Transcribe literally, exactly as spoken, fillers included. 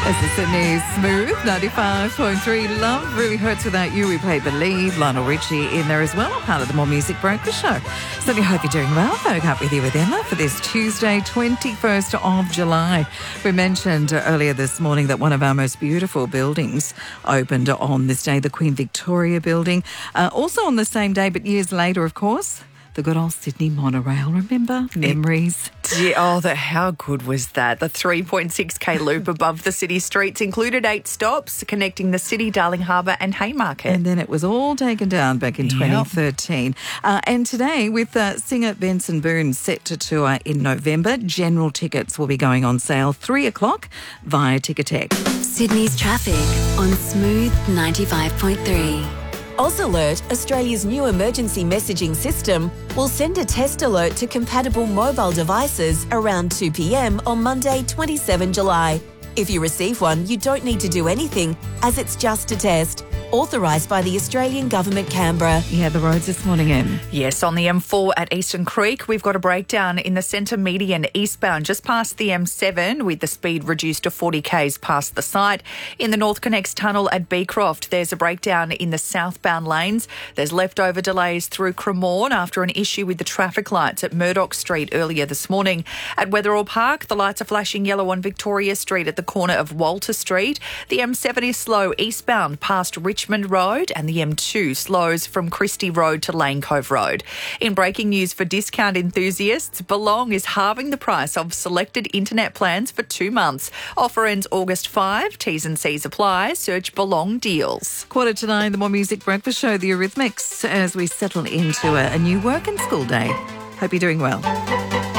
This is Sydney's Smooth ninety-five point three. Love Really Hurts Without You. We played Believe, Lionel Richie in there as well, part of the More Music Breakfast Show. Certainly hope you're doing well. Folk up with you with Emma for this Tuesday, twenty-first of July. We mentioned earlier this morning that one of our most beautiful buildings opened on this day, the Queen Victoria building. Uh, also on the same day, but years later, of course, the good old Sydney monorail, remember? Memories. Yeah, oh, the, how good was that? The three point six K loop above the city streets included eight stops connecting the city, Darling Harbour and Haymarket. And then it was all taken down back in Yep. twenty thirteen. Uh, and today, with uh, singer Benson Boone set to tour in November, general tickets will be going on sale three o'clock via Ticketek. Sydney's traffic on Smooth ninety-five point three. AusAlert, Australia's new emergency messaging system, will send a test alert to compatible mobile devices around two p.m. on Monday, the twenty-seventh of July. If you receive one, you don't need to do anything, as it's just a test. Authorised by the Australian Government, Canberra. Yeah, the roads this morning, Em. Yes, on the M four at Eastern Creek, we've got a breakdown in the centre median eastbound just past the M seven with the speed reduced to forty k's past the site. In the North Connects tunnel at Beecroft, there's a breakdown in the southbound lanes. There's leftover delays through Cremorne after an issue with the traffic lights at Murdoch Street earlier this morning. At Wetherill Park, the lights are flashing yellow on Victoria Street at the corner of Walter Street. The M seven is slow eastbound past Richmond Richmond Road, and the M two slows from Christie Road to Lane Cove Road. In breaking news for discount enthusiasts, Belong is halving the price of selected internet plans for two months. Offer ends August fifth. T's and C's apply. Search Belong deals. Quarter to nine, the More Music Breakfast Show, The Eurythmics, as we settle into a, a new work and school day. Hope you're doing well.